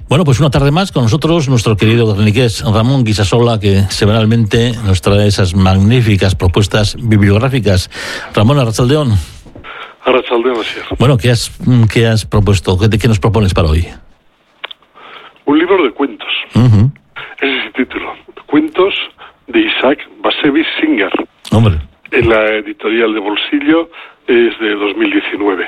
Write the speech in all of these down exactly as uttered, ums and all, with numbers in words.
Bueno, pues una tarde más con nosotros nuestro querido guerniqués Ramón Guisasola, que semanalmente nos trae esas magníficas propuestas bibliográficas. Ramón, arratsaldeón. Arratsaldeón, así es. Bueno, ¿qué has, qué has propuesto? ¿Qué, ¿Qué nos propones para hoy? Un libro de cuentos. Uh-huh. Ese es el título. Cuentos de Isaac Bashevis Singer. Hombre. En la editorial de Bolsillo es de dos mil diecinueve.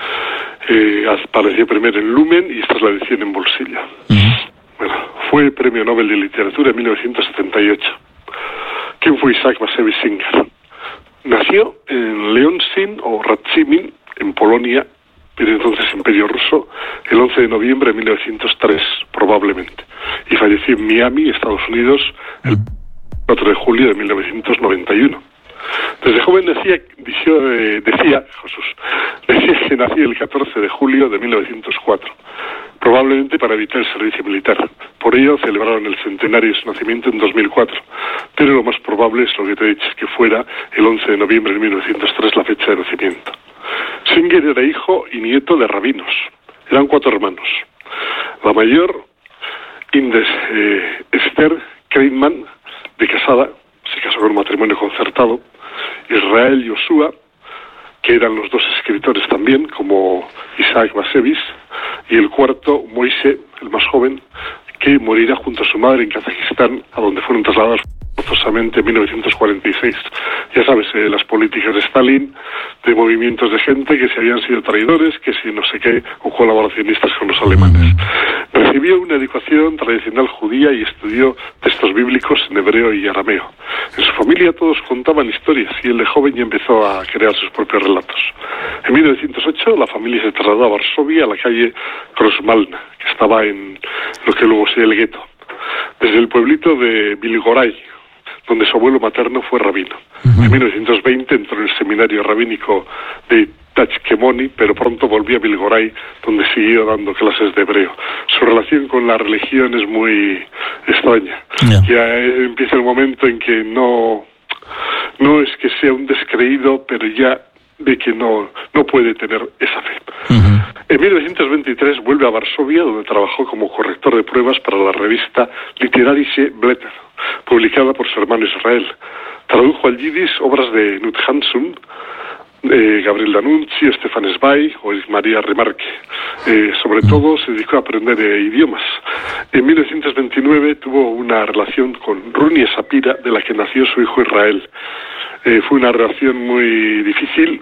Eh, apareció primero en Lumen y esta es la edición en Bolsillo. Uh-huh. Bueno, fue Premio Nobel de Literatura en mil novecientos setenta y ocho. ¿Quién fue Isaac Bashevis Singer? Nació en Leoncin o Radzimin, en Polonia, pero entonces Imperio Ruso, el once de noviembre de mil novecientos tres, probablemente. Y falleció en Miami, Estados Unidos, el cuatro de julio de mil novecientos noventa y uno. Desde joven decía, decía, eh, decía, Jesús, decía que nació el catorce de julio de mil novecientos cuatro, probablemente para evitar el servicio militar. Por ello celebraron el centenario de su nacimiento en dos mil cuatro, pero lo más probable es lo que te he dicho, que fuera el once de noviembre de mil novecientos tres la fecha de nacimiento. Singer era hijo y nieto de rabinos. Eran cuatro hermanos. La mayor, Indes eh, Esther Kreitman, de casada, se casó con un matrimonio concertado. Israel Yoshua, que eran los dos escritores también, como Isaac Bashevis, y el cuarto, Moishe, el más joven, que morirá junto a su madre en Kazajistán, a donde fueron trasladados forzosamente en mil novecientos cuarenta y seis. Ya sabes, eh, las políticas de Stalin, de movimientos de gente que si habían sido traidores, que si no sé qué, o colaboracionistas con los alemanes. Recibió una educación tradicional judía y estudió textos bíblicos en hebreo y arameo. En su familia todos contaban historias y él de joven ya empezó a crear sus propios relatos. En mil novecientos ocho la familia se trasladó a Varsovia, a la calle Krosmalna, que estaba en lo que luego sería el gueto, desde el pueblito de Bilgoray, donde su abuelo materno fue rabino. Uh-huh. En mil novecientos veinte entró en el seminario rabínico de Tachkemoni, pero pronto volvió a Bilgoray, donde siguió dando clases de hebreo. Su relación con la religión es muy extraña. Yeah. Ya empieza el momento en que no, no es que sea un descreído, pero ya de que no, no puede tener esa fe. Uh-huh. En mil novecientos veintitrés vuelve a Varsovia, donde trabajó como corrector de pruebas para la revista Literarische Blätter, publicada por su hermano Israel. Tradujo al yiddish obras de Knut Hamsun, eh, Gabriel D'Annunzio, Stefan Zweig o María Remarque. Eh, sobre todo se dedicó a aprender eh, idiomas. En mil novecientos veintinueve tuvo una relación con Runia Sapira, de la que nació su hijo Israel. Eh, fue una relación muy difícil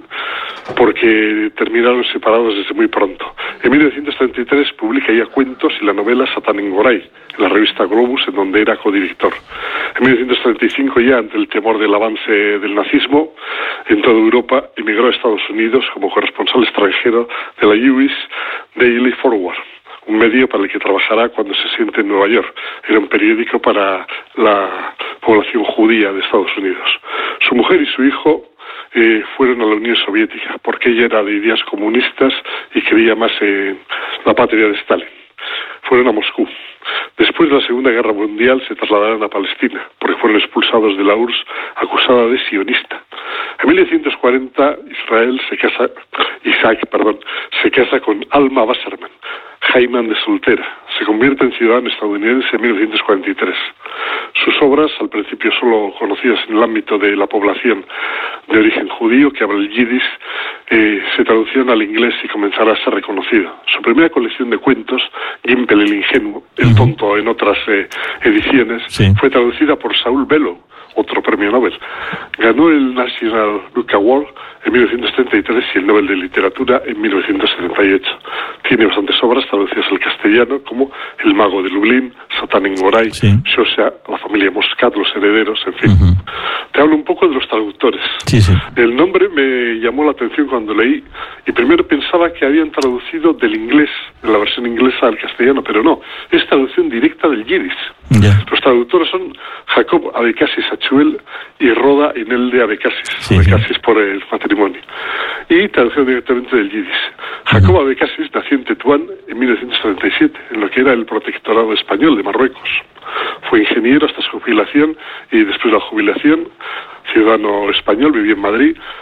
porque terminaron separados desde muy pronto. En mil novecientos treinta y tres publica ya cuentos y la novela Satán en Goray, en la revista Globus, en donde era codirector. En mil novecientos treinta y cinco, ya ante el temor del avance del nazismo en toda Europa, emigró a Estados Unidos como corresponsal extranjero de la U S Daily Forward, un medio para el que trabajará cuando se siente en Nueva York. Era un periódico para la población judía de Estados Unidos. Su mujer y su hijo eh, fueron a la Unión Soviética, porque ella era de ideas comunistas y creía más en la patria de Stalin. Fueron a Moscú. Después de la Segunda Guerra Mundial se trasladaron a Palestina, porque fueron expulsados de la U R S S acusada de sionista. En mil novecientos cuarenta Israel se casa, Isaac, perdón, se casa con Alma Wasserman, Jaiman de soltera. Se convierte en ciudadano estadounidense en mil novecientos cuarenta y tres. Sus obras, al principio solo conocidas en el ámbito de la población de origen judío que habla el yiddish, eh, se traducieron al inglés y comenzará a ser reconocido. Su primera colección de cuentos, Gimpel el ingenuo, el tonto en otras eh, ediciones, sí, fue traducida por Saul Bellow, otro premio Nobel. Ganó el National Book Award en mil novecientos treinta y tres y el Nobel de Literatura en mil novecientos setenta y ocho. Tiene bastantes obras traducidas al castellano, como El mago de Lublin, Satán en Goray, sí, Shosha, la familia Moscat, Los herederos, en fin. Uh-huh. Te hablo un poco de los traductores. Sí, sí. El nombre me llamó la atención cuando leí, y primero pensaba que habían traducido del inglés, de la versión inglesa al castellano, pero no, es traducción directa del yiddish. Yeah. Los traductores son Jacob Abecassis Achuel y Roda Inelde Abecassis, sí, Abecassis sí, por el matrimonio, y traducción directamente del yiddish. Jacob Abecassis nació en Tetuán en mil novecientos treinta y siete, en lo que era el protectorado español de Marruecos. Fue ingeniero hasta su jubilación y después de la jubilación, ciudadano español, vivió en Madrid,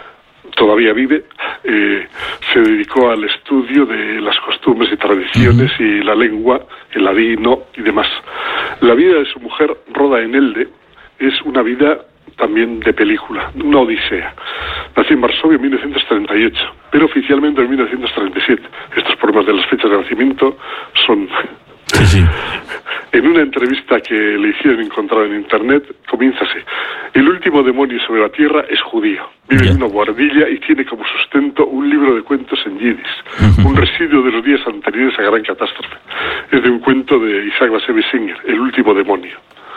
todavía vive, eh, se dedicó al estudio de las costumbres y tradiciones uh-huh. y la lengua, el ladino y demás. La vida de su mujer, Rhoda Enelde, es una vida también de película, una odisea. Nació en Varsovia en mil novecientos treinta y ocho, pero oficialmente en mil novecientos treinta y siete. Estos problemas de las fechas de nacimiento son... Sí, sí. En una entrevista que le hicieron encontrar en internet, comienza así: el último demonio sobre la tierra es judío, vive yeah. en una guardilla y tiene como sustento un libro de cuentos en yiddish, uh-huh. un residuo de los días anteriores a Gran Catástrofe. Es de un cuento de Isaac Bashevis Singer, El último demonio.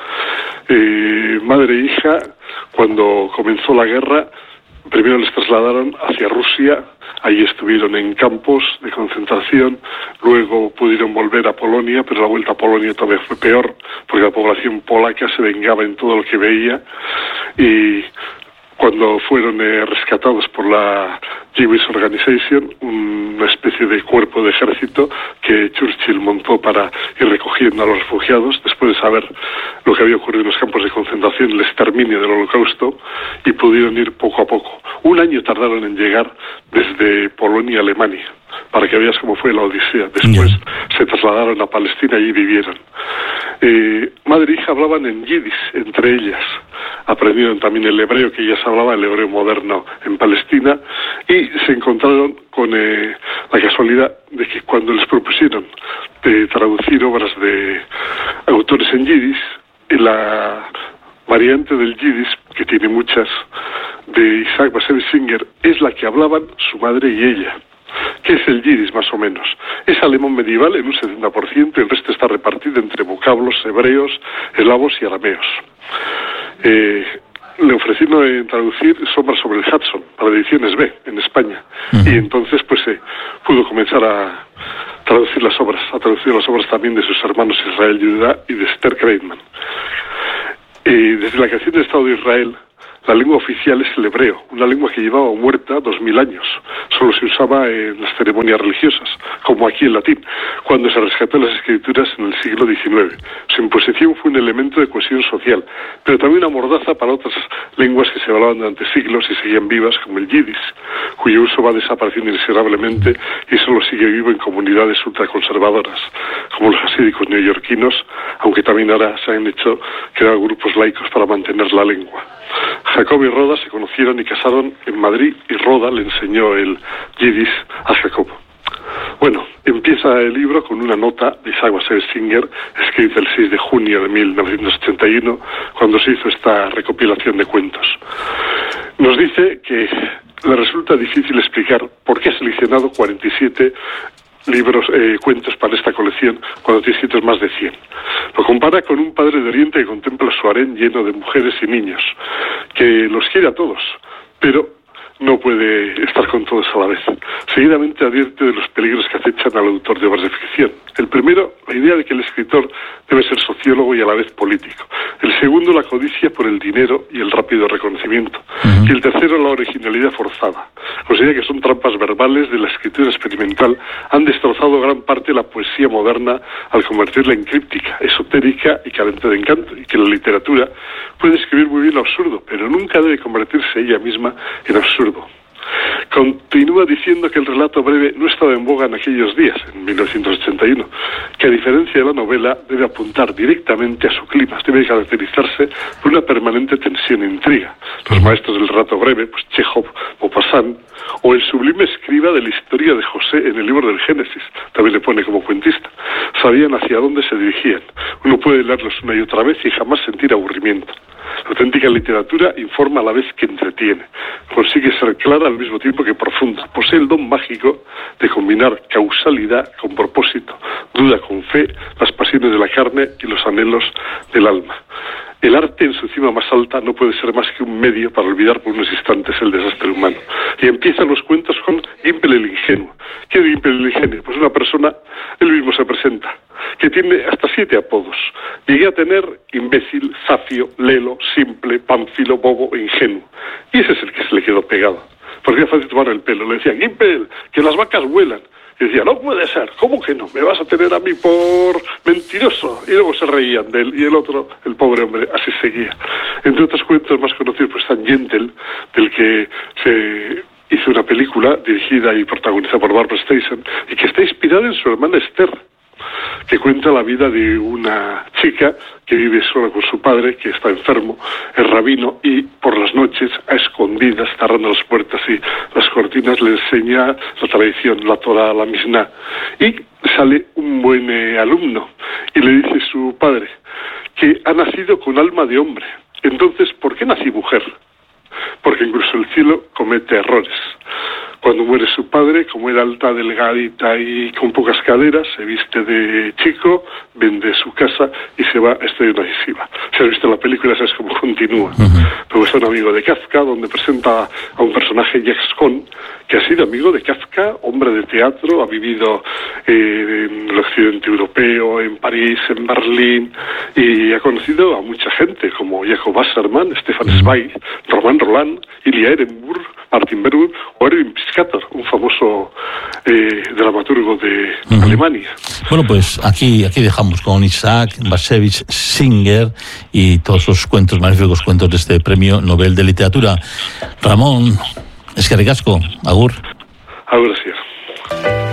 Eh, madre e hija, cuando comenzó la guerra, primero les trasladaron hacia Rusia. Allí estuvieron en campos de concentración, luego pudieron volver a Polonia, pero la vuelta a Polonia todavía fue peor, porque la población polaca se vengaba en todo lo que veía, y cuando fueron eh, rescatados por la Jewish Organization, una especie de cuerpo de ejército que Churchill montó para ir recogiendo a los refugiados, después de saber lo que había ocurrido en los campos de concentración, el exterminio del Holocausto, y pudieron ir poco a poco. Un año tardaron en llegar desde Polonia a Alemania, para que veas cómo fue la odisea. Después yeah. se trasladaron a Palestina y allí vivieron. Eh, madre e hija hablaban en yiddish entre ellas. Aprendieron también el hebreo, que ellas hablaban, el hebreo moderno en Palestina, y se encontraron con eh, la casualidad de que cuando les propusieron de traducir obras de autores en yiddish, en la variante del yiddish, que tiene muchas, de Isaac Bashevis Singer, es la que hablaban su madre y ella. ¿Qué es el yiddish, más o menos? Es alemán medieval en un setenta por ciento, y el resto está repartido entre vocablos hebreos, eslavos y arameos. Eh, le ofrecieron eh, traducir Sombras sobre el Hudson para Ediciones B en España, uh-huh. y entonces pues eh, pudo comenzar a traducir las obras, a traducir las obras también de sus hermanos Israel Yehuda y de Esther Kreitman. Eh, desde la creación del Estado de Israel, la lengua oficial es el hebreo, una lengua que llevaba muerta dos mil años. Solo se usaba en las ceremonias religiosas, como aquí el latín, cuando se rescató las escrituras en el siglo diecinueve. Su imposición fue un elemento de cohesión social, pero también una mordaza para otras lenguas que se hablaban durante siglos y seguían vivas, como el yiddish, cuyo uso va desapareciendo inexorablemente y solo sigue vivo en comunidades ultraconservadoras, como los hasídicos neoyorquinos, aunque también ahora se han hecho crear grupos laicos para mantener la lengua. Jacob y Rhoda se conocieron y casaron en Madrid, y Rhoda le enseñó el yiddish a Jacob. Bueno, empieza el libro con una nota de Isaac Bashevis Singer, escrita el seis de junio de mil novecientos ochenta y uno, cuando se hizo esta recopilación de cuentos. Nos dice que le resulta difícil explicar por qué ha seleccionado cuarenta y siete libros, eh, cuentos para esta colección, cuando tiene escritos más de cien. Lo compara con un padre de Oriente que contempla su harén lleno de mujeres y niños, que los quiere a todos, pero no puede estar con todos a la vez. Seguidamente advierte de los peligros que acechan al autor de obras de ficción. El primero, la idea de que el escritor debe ser sociólogo y a la vez político. El segundo, la codicia por el dinero y el rápido reconocimiento. Uh-huh. Y el tercero, la originalidad forzada. Considera que son trampas verbales de la escritura experimental. Han destrozado gran parte de la poesía moderna al convertirla en críptica, esotérica y carente de encanto. Y que la literatura puede escribir muy bien lo absurdo, pero nunca debe convertirse ella misma en absurdo. Continúa diciendo que el relato breve no estaba en boga en aquellos días, en mil novecientos ochenta y uno, que a diferencia de la novela debe apuntar directamente a su clima, debe caracterizarse por una permanente tensión e intriga. Los maestros del relato breve, pues Chekhov, Maupassant, o el sublime escriba de la historia de José en el libro del Génesis, también le pone como cuentista, sabían hacia dónde se dirigían. Uno puede leerlos una y otra vez y jamás sentir aburrimiento. La auténtica literatura informa a la vez que entretiene. Consigue ser clara al mismo tiempo que profunda. Posee el don mágico de combinar causalidad con propósito, duda con fe, las pasiones de la carne y los anhelos del alma. El arte en su cima más alta no puede ser más que un medio para olvidar por unos instantes el desastre humano. Y empiezan los cuentos con Gimpel el ingenuo. ¿Qué es Gimpel el ingenuo? Pues una persona, él mismo se presenta, que tiene hasta siete apodos. Llegué a tener imbécil, zafio, lelo, simple, pánfilo, bobo e ingenuo. Y ese es el que se le quedó pegado. Porque era fácil tomar el pelo. Le decían, Gimpel, que las vacas vuelan. Y decía, no puede ser, ¿cómo que no? Me vas a tener a mí por mentiroso. Y luego se reían de él, y el otro, el pobre hombre, así seguía. Entre otros cuentos más conocidos, pues San Gentel, del que se hizo una película dirigida y protagonizada por Barbra Streisand y que está inspirada en su hermana Esther, que cuenta la vida de una chica que vive sola con su padre, que está enfermo, es rabino, y por las noches, a escondidas, cerrando las puertas y las cortinas, le enseña la tradición, la Torah, la Mishnah. Y sale un buen eh, alumno, y le dice su padre que ha nacido con alma de hombre. Entonces, ¿por qué nací mujer? Porque incluso el cielo comete errores. Cuando muere su padre, como era alta, delgadita y con pocas caderas, se viste de chico, vende su casa y se va a estudiar una yeshiva. Si has visto la película, sabes cómo continúa. Uh-huh. Luego está un amigo de Kafka, donde presenta a un personaje, Jacques Kohn, que ha sido amigo de Kafka, hombre de teatro, ha vivido eh, en el occidente europeo, en París, en Berlín, y ha conocido a mucha gente, como Jacob Wasserman, Stefan Zweig, Roman Roland, Ilya Ehrenburg, Martin Berger o Erwin Piscator, un famoso eh, dramaturgo de uh-huh. Alemania. Bueno, pues aquí, aquí dejamos con Isaac Bashevis Singer y todos los cuentos, magníficos cuentos de este Premio Nobel de Literatura. Ramón, eskerrik asko, agur. Agur, sí.